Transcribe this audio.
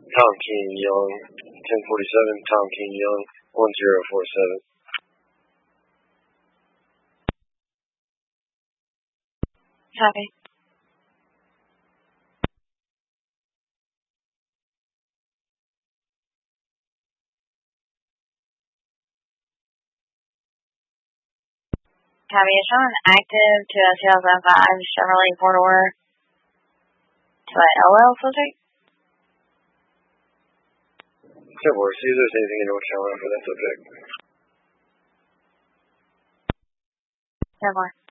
Tom King Young, 1047, Tom King Young, 1047. Copy. Copy. It's showing active to a 2005 Chevrolet 4-door to an LL subject. Chevrolet, see if there's anything in North Carolina for that subject. Chevrolet.